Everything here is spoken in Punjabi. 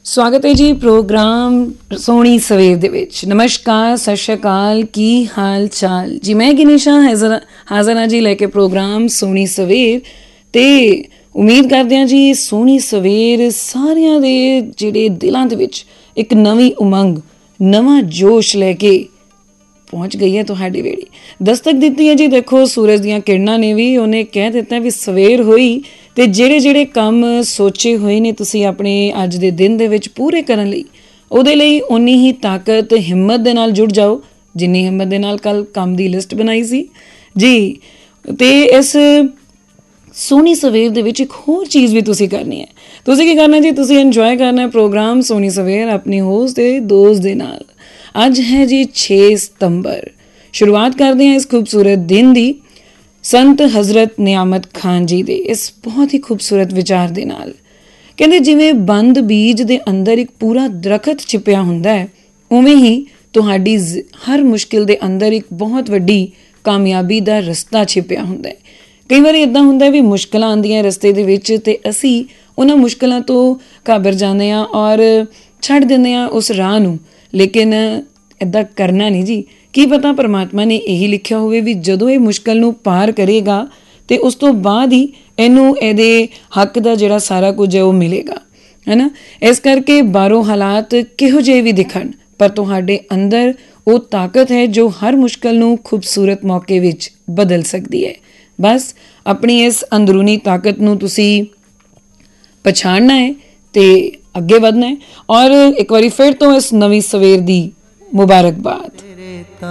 ਸਵਾਗਤ ਹੈ ਜੀ ਪ੍ਰੋਗਰਾਮ ਸੋਹਣੀ ਸਵੇਰ ਦੇ ਵਿੱਚ। ਨਮਸਕਾਰ, ਸਤਿ ਸ਼੍ਰੀ ਅਕਾਲ, ਕੀ ਹਾਲ ਚਾਲ ਜੀ। ਮੈਂ ਗਿਨੀਸ਼ਾ ਹਾਜ਼ਰ ਹਾਂ ਜੀ ਲੈ ਕੇ ਪ੍ਰੋਗਰਾਮ ਸੋਹਣੀ ਸਵੇਰ। ਅਤੇ ਉਮੀਦ ਕਰਦੇ ਹਾਂ ਜੀ ਸੋਹਣੀ ਸਵੇਰ ਸਾਰਿਆਂ ਦੇ ਜਿਹੜੇ ਦਿਲਾਂ ਦੇ ਵਿੱਚ ਇੱਕ ਨਵੀਂ ਉਮੰਗ, ਨਵਾਂ ਜੋਸ਼ ਲੈ ਕੇ ਪਹੁੰਚ ਗਈ ਹੈ ਤੁਹਾਡੀ ਵੇੜੀ। ਦਸਤਕ ਦਿੱਤੀ ਹੈ ਜੀ। ਦੇਖੋ ਸੂਰਜ ਦੀਆਂ ਕਿਰਨਾਂ ਨੇ ਵੀ ਉਹਨੇ ਕਹਿ ਦਿੱਤਾ ਵੀ ਸਵੇਰ ਹੋਈ ਅਤੇ ਜਿਹੜੇ ਕੰਮ ਸੋਚੇ ਹੋਏ ਨੇ ਤੁਸੀਂ ਆਪਣੇ ਅੱਜ ਦੇ ਦਿਨ ਦੇ ਵਿੱਚ ਪੂਰੇ ਕਰਨ ਲਈ, ਉਹਦੇ ਲਈ ਉਨੀ ਹੀ ਤਾਕਤ ਹਿੰਮਤ ਦੇ ਨਾਲ ਜੁੜ ਜਾਓ ਜਿੰਨੀ ਹਿੰਮਤ ਦੇ ਨਾਲ ਕੱਲ੍ਹ ਕੰਮ ਦੀ ਲਿਸਟ ਬਣਾਈ ਸੀ ਜੀ। ਅਤੇ ਇਸ ਸੋਹਣੀ ਸਵੇਰ ਦੇ ਵਿੱਚ ਇੱਕ ਹੋਰ ਚੀਜ਼ ਵੀ ਤੁਸੀਂ ਕਰਨੀ ਹੈ। ਤੁਸੀਂ ਕੀ ਕਰਨਾ ਜੀ, ਤੁਸੀਂ ਇੰਜੋਏ ਕਰਨਾ ਪ੍ਰੋਗਰਾਮ ਸੋਹਣੀ ਸਵੇਰ ਆਪਣੀ ਹੋਸਟ ਦੇ ਦੋਸਤ ਦੇ ਨਾਲ। ਅੱਜ ਹੈ ਜੀ 6 ਸਤੰਬਰ। ਸ਼ੁਰੂਆਤ ਕਰਦੇ ਹਾਂ ਇਸ ਖੂਬਸੂਰਤ ਦਿਨ ਦੀ ਸੰਤ ਹਜ਼ਰਤ ਨਿਆਮਤ ਖਾਨ ਜੀ ਦੇ ਇਸ ਬਹੁਤ ਹੀ ਖੂਬਸੂਰਤ ਵਿਚਾਰ ਦੇ ਨਾਲ। ਕਹਿੰਦੇ ਜਿਵੇਂ ਬੰਦ ਬੀਜ ਦੇ ਅੰਦਰ ਇੱਕ ਪੂਰਾ ਦਰਖਤ ਛਿਪਿਆ ਹੁੰਦਾ ਹੈ, ਉਵੇਂ ਹੀ ਤੁਹਾਡੀ ਹਰ ਮੁਸ਼ਕਿਲ ਦੇ ਅੰਦਰ ਇੱਕ ਬਹੁਤ ਵੱਡੀ ਕਾਮਯਾਬੀ ਦਾ ਰਸਤਾ ਛਿਪਿਆ ਹੁੰਦਾ ਹੈ। ਕਈ ਵਾਰੀ ਇੱਦਾਂ ਹੁੰਦਾ ਵੀ ਮੁਸ਼ਕਿਲਾਂ ਆਉਂਦੀਆਂ ਰਸਤੇ ਦੇ ਵਿੱਚ ਅਤੇ ਅਸੀਂ ਉਹਨਾਂ ਮੁਸ਼ਕਿਲਾਂ ਤੋਂ ਘਾਬਰ ਜਾਂਦੇ ਹਾਂ ਔਰ ਛੱਡ ਦਿੰਦੇ ਹਾਂ ਉਸ ਰਾਹ ਨੂੰ। ਲੇਕਿਨ ਇੱਦਾਂ ਕਰਨਾ ਨਹੀਂ ਜੀ। ਕੀ ਪਤਾ ਪਰਮਾਤਮਾ ਨੇ ਇਹੀ ਲਿਖਿਆ ਹੋਵੇ ਵੀ ਜਦੋਂ ਇਹ ਮੁਸ਼ਕਿਲ ਨੂੰ ਪਾਰ ਕਰੇਗਾ ਅਤੇ ਉਸ ਤੋਂ ਬਾਅਦ ਹੀ ਇਹਨੂੰ ਇਹਦੇ ਹੱਕ ਦਾ ਜਿਹੜਾ ਸਾਰਾ ਕੁਝ ਹੈ ਉਹ ਮਿਲੇਗਾ, ਹੈ ਨਾ। ਇਸ ਕਰਕੇ ਬਾਹਰੋਂ ਹਾਲਾਤ ਕਿਹੋ ਜਿਹੇ ਵੀ ਦਿਖਣ, ਪਰ ਤੁਹਾਡੇ ਅੰਦਰ ਉਹ ਤਾਕਤ ਹੈ ਜੋ ਹਰ ਮੁਸ਼ਕਿਲ ਨੂੰ ਖੂਬਸੂਰਤ ਮੌਕੇ ਵਿੱਚ ਬਦਲ ਸਕਦੀ ਹੈ। ਬਸ ਆਪਣੀ ਇਸ ਅੰਦਰੂਨੀ ਤਾਕਤ ਨੂੰ ਤੁਸੀਂ ਪਛਾਣਨਾ ਹੈ ਅਤੇ ਅੱਗੇ ਵਧਣਾ ਹੈ। ਔਰ ਇੱਕ ਵਾਰੀ ਫਿਰ ਤੋਂ ਇਸ ਨਵੀਂ ਸਵੇਰ ਦੀ ਮੁਬਾਰਕਬਾਦ।